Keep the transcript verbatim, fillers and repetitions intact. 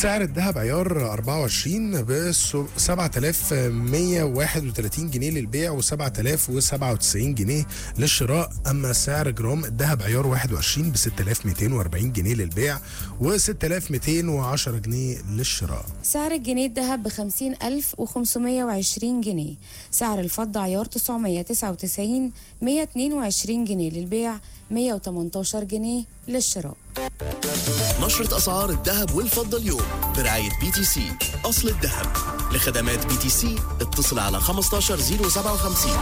سعر الذهب عيار أربعة وعشرين ب سبعة آلاف ومية وواحد وثلاثين جنيه للبيع و سبعة آلاف وسبعة وتسعين جنيه للشراء. اما سعر جرام الذهب عيار واحد وعشرين ب ستة آلاف ومئتين وأربعين جنيه للبيع و ستة آلاف ومئتين وعشرة جنيه للشراء. سعر الجنيه الذهب ب خمسين ألف وخمسمية وعشرين جنيه. سعر الفضة عيار تسعمية وتسعة وتسعين مية واتنين وعشرين جنيه للبيع، مية وتمنتاشر جنيه للشراء. نشرة أسعار الذهب والفضة اليوم برعاية بي تي سي أصل الذهب. لخدمات بي تي سي اتصل على خمستاشر صفر سبعة وخمسين